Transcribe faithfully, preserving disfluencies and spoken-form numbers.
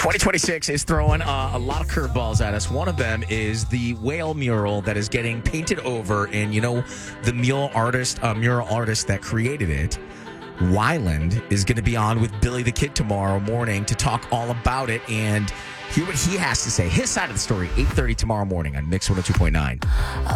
twenty twenty-six is throwing uh, a lot of curveballs at us. One of them is the whale mural that is getting painted over, and you know the mural artist, uh, mural artist that created it, Wyland, is going to be on with Billy the Kid tomorrow morning to talk all about it and hear what he has to say. His side of the story, eight thirty tomorrow morning on Mix one oh two point nine.